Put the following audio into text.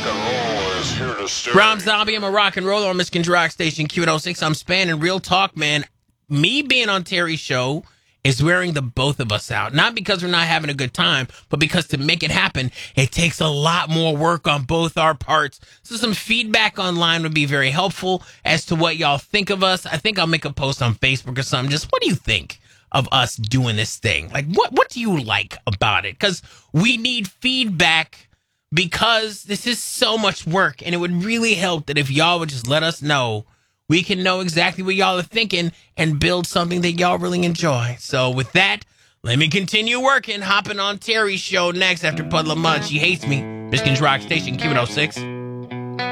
and roll is here to stay. Rob Zombie, I'm a rock and roller on Michigan's Rock Station Q106. I'm spanning real talk, man. Me being on Terry's show is wearing the both of us out. Not because we're not having a good time, but because to make it happen, it takes a lot more work on both our parts. So some feedback online would be very helpful as to what y'all think of us. I think I'll make a post on Facebook or something. Just what do you think of us doing this thing? Like, what do you like about it? Because we need feedback because this is so much work, and it would really help that if y'all would just let us know. We can know exactly what y'all are thinking and build something that y'all really enjoy. So with that, let me continue working, hopping on Terry's show next after Puddle of Mud. She hates me. Michigan's Rock Station, Q106.